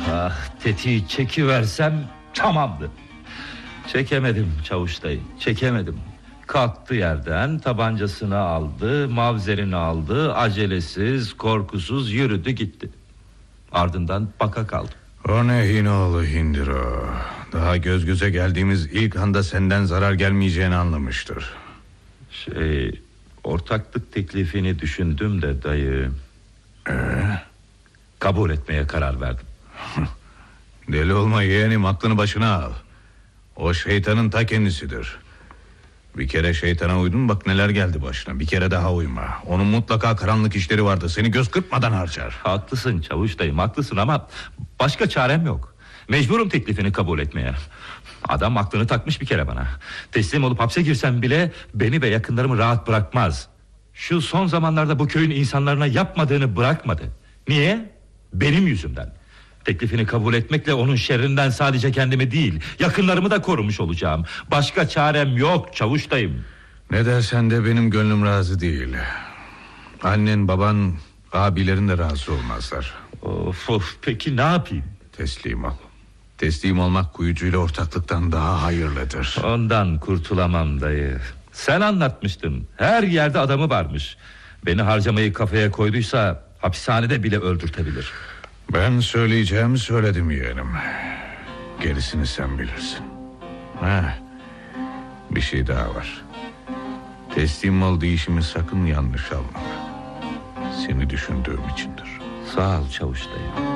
Tetiği çekiversem tamamdı. Çekemedim Çavuş dayı, çekemedim. Kalktı yerden, tabancasını aldı, mavzerini aldı, acelesiz, korkusuz yürüdü gitti. Ardından baka kaldım. O ne hinoğlu hindir o. Daha göz göze geldiğimiz ilk anda senden zarar gelmeyeceğini anlamıştır. Ortaklık teklifini düşündüm de dayı. Kabul etmeye karar verdim. Deli olma yeğenim, aklını başına al. O şeytanın ta kendisidir. Bir kere şeytana uydun, bak neler geldi başına. Bir kere daha uyma. Onun mutlaka karanlık işleri vardı, seni göz kırpmadan harcar. Haklısın Çavuş dayım, haklısın ama başka çarem yok. Mecburum teklifini kabul etmeye. Adam aklını takmış bir kere bana. Teslim olup hapse girsem bile beni ve yakınlarımı rahat bırakmaz. Şu son zamanlarda bu köyün insanlarına yapmadığını bırakmadı. Niye? Benim yüzümden. Teklifini kabul etmekle onun şerrinden sadece kendimi değil, yakınlarımı da korumuş olacağım. Başka çarem yok Çavuş dayım. Ne dersen de benim gönlüm razı değil. Annen, baban, abilerin de razı olmazlar. Of, peki ne yapayım? Teslim ol. Teslim olmak kuyucuyla ortaklıktan daha hayırlıdır. Ondan kurtulamam dayı. Sen anlatmıştın, her yerde adamı varmış. Beni harcamayı kafaya koyduysa hapishanede bile öldürtebilir. Ben söyleyeceğimi söyledim yeğenim. Gerisini sen bilirsin. Bir şey daha var. Teslim ol deyişimi sakın yanlış alma. Seni düşündüğüm içindir. Sağ ol Çavuş dayı.